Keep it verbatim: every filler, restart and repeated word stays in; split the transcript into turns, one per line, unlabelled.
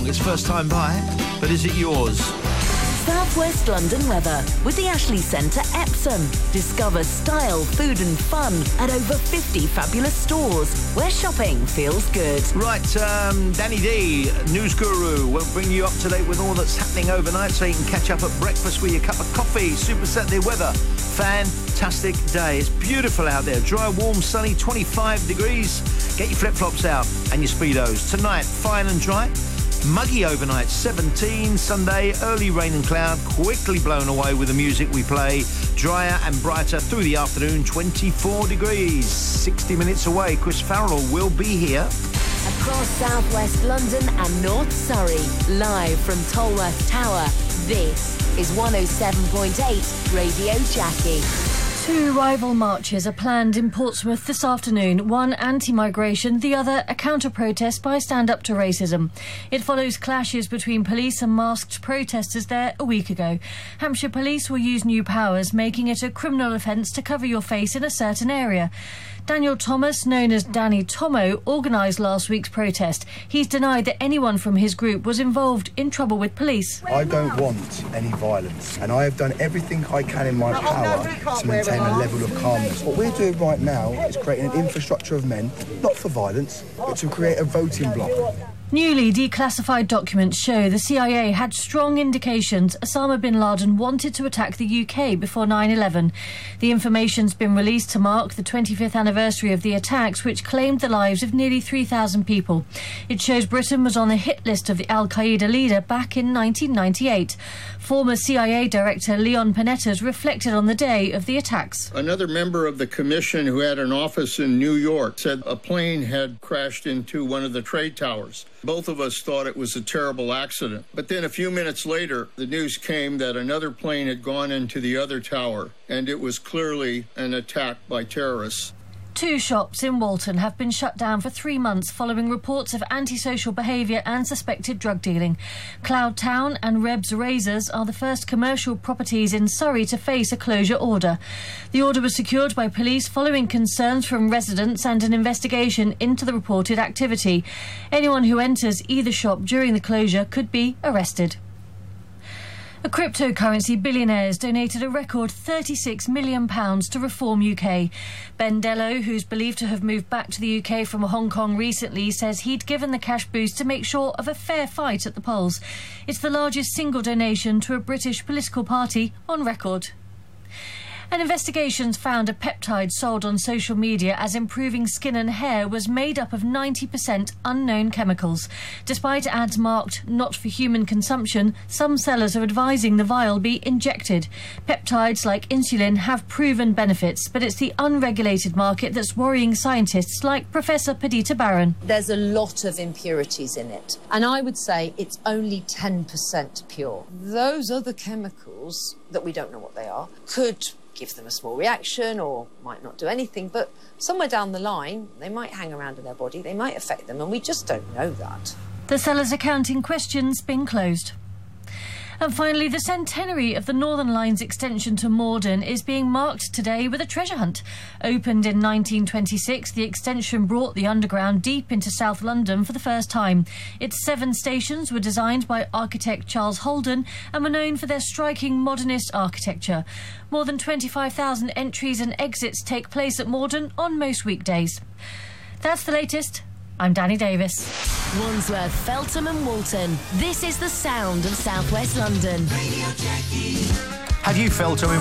song. It's first time by, but is it yours?
South West London weather with the Ashley Centre Epsom. Discover style, food and fun at over fifty fabulous stores where shopping feels good.
Right, um, Danny D, news guru, will bring you up to date with all that's happening overnight so you can catch up at breakfast with your cup of coffee. Super Saturday weather. Fantastic day. It's beautiful out there. Dry, warm, sunny, twenty-five degrees. Get your flip-flops out and your Speedos. Tonight, fine and dry. Muggy overnight, seventeen. Sunday, early rain and cloud, quickly blown away with the music we play. Drier and brighter through the afternoon, twenty-four degrees. sixty minutes away, Chris Farrell will be here.
Across South West London and North Surrey, live from Tolworth Tower, this is one oh seven point eight Radio Jackie.
Two rival marches are planned in Portsmouth this afternoon, one anti-migration, the other a counter-protest by Stand Up to Racism. It follows clashes between police and masked protesters there a week ago. Hampshire Police will use new powers, making it a criminal offence to cover your face in a certain area. Daniel Thomas, known as Danny Tomo, organised last week's protest. He's denied that anyone from his group was involved in trouble with police.
I don't want any violence, and I have done everything I can in my power to maintain a level of calmness. What we're doing right now is creating an infrastructure of men, not for violence, but to create a voting bloc.
Newly declassified documents show the C I A had strong indications Osama bin Laden wanted to attack the U K before nine eleven. The information's been released to mark the twenty-fifth anniversary of the attacks, which claimed the lives of nearly three thousand people. It shows Britain was on the hit list of the Al-Qaeda leader back in nineteen ninety-eight. Former C I A Director Leon Panettas reflected on the day of the attacks.
Another member of the commission who had an office in New York said a plane had crashed into one of the trade towers. Both of us thought it was a terrible accident. But then a few minutes later, the news came that another plane had gone into the other tower, and it was clearly an attack by terrorists.
Two shops in Walton have been shut down for three months following reports of antisocial behaviour and suspected drug dealing. Cloud Town and Reb's Razors are the first commercial properties in Surrey to face a closure order. The order was secured by police following concerns from residents and an investigation into the reported activity. Anyone who enters either shop during the closure could be arrested. A cryptocurrency billionaire has donated a record thirty-six million pounds to Reform U K. Ben Dello, who's believed to have moved back to the U K from Hong Kong recently, says he'd given the cash boost to make sure of a fair fight at the polls. It's the largest single donation to a British political party on record. An investigation's found a peptide sold on social media as improving skin and hair was made up of ninety percent unknown chemicals. Despite ads marked not for human consumption, some sellers are advising the vial be injected. Peptides like insulin have proven benefits, but it's the unregulated market that's worrying scientists like Professor Perdita Barron.
There's a lot of impurities in it, and I would say it's only ten percent pure. Those other chemicals that we don't know what they are could give them a small reaction or might not do anything, but somewhere down the line they might hang around in their body, they might affect them, and we just don't know that.
The seller's account in question's been closed. And finally, the centenary of the Northern Line's extension to Morden is being marked today with a treasure hunt. Opened in nineteen twenty-six, the extension brought the Underground deep into South London for the first time. Its seven stations were designed by architect Charles Holden and were known for their striking modernist architecture. More than twenty-five thousand entries and exits take place at Morden on most weekdays. That's the latest. I'm Danny Davis.
Wandsworth, Feltham and Walton. This is the sound of South West London.
Have you felt